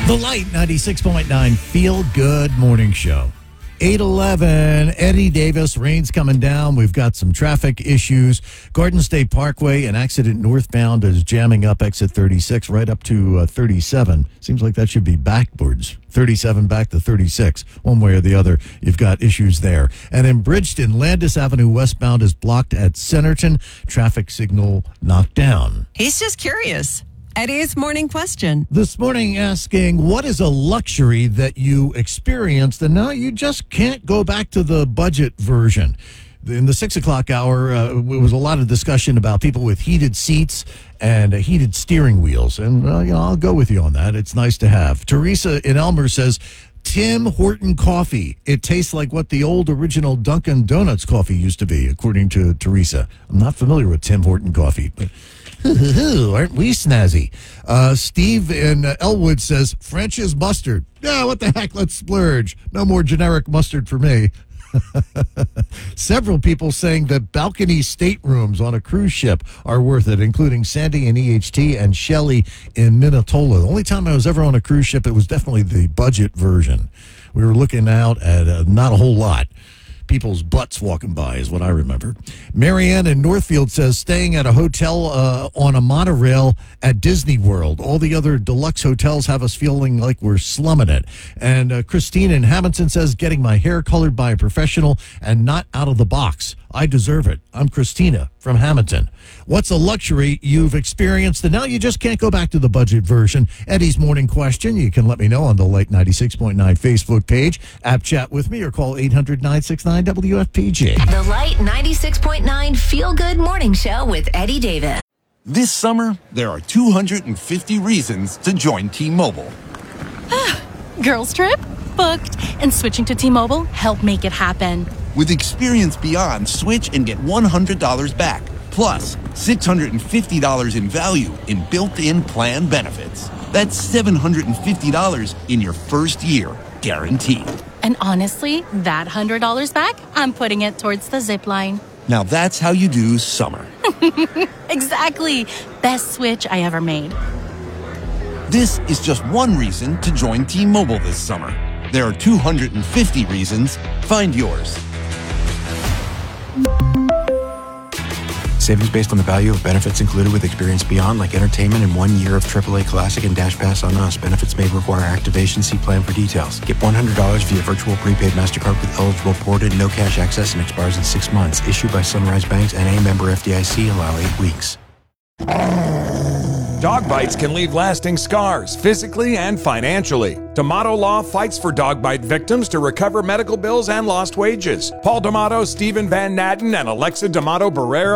The Light 96.9 Feel Good Morning Show. 8:11, Eddie Davis, rain's coming down. We've got some traffic issues. Garden State Parkway, an accident northbound is jamming up exit 36 right up to 37. Seems like that should be backwards. 37 back to 36. One way or the other, you've got issues there. And in Bridgeton, Landis Avenue westbound is blocked at Centerton. Traffic signal knocked down. He's just curious. Eddie's morning question. This morning asking, what is a luxury that you experienced and now you just can't go back to the budget version? In the 6 o'clock hour, there was a lot of discussion about people with heated seats and heated steering wheels. And I'll go with you on that. It's nice to have. Teresa in Elmer says, Tim Horton coffee. It tastes like what the old original Dunkin' Donuts coffee used to be, according to Teresa. I'm not familiar with Tim Horton coffee, but aren't we snazzy? Steve in Elwood says, French's mustard. Yeah, what the heck? Let's splurge. No more generic mustard for me. Several people saying that balcony staterooms on a cruise ship are worth it, including Sandy in EHT and Shelley in Minatola. The only time I was ever on a cruise ship, it was definitely the budget version. We were looking out at not a whole lot. People's butts walking by is what I remember. Marianne in Northfield says staying at a hotel on a monorail at Disney World. All the other deluxe hotels have us feeling like we're slumming it. And Christine in Hamilton says getting my hair colored by a professional and not out of the box. I deserve it. I'm Christina from Hamilton. What's a luxury you've experienced and now you just can't go back to the budget version? Eddie's morning question. You can let me know on the Light 96.9 Facebook page. App chat with me or call 800-969-WFPG. The Light 96.9 Feel Good Morning Show with Eddie Davis. This summer, there are 250 reasons to join T-Mobile. Girls trip? Booked. And switching to T-Mobile helped make it happen. With Experience Beyond, switch and get $100 back, plus $650 in value in built-in plan benefits. That's $750 in your first year, guaranteed. And honestly, that $100 back, I'm putting it towards the zip line. Now that's how you do summer. Exactly. Best switch I ever made. This is just one reason to join T-Mobile this summer. There are 250 reasons. Find yours. Savings based on the value of benefits included with Experience Beyond, like entertainment and 1 year of AAA Classic and Dash Pass on us. Benefits may require activation. See plan for details. Get $100 via virtual prepaid MasterCard with eligible ported, no cash access, and expires in 6 months. Issued by Sunrise Banks, N.A. member FDIC. Allow 8 weeks. Dog bites can leave lasting scars, physically and financially. D'Amato Law fights for dog bite victims to recover medical bills and lost wages. Paul D'Amato, Stephen Van Natten, and Alexa D'Amato Barrera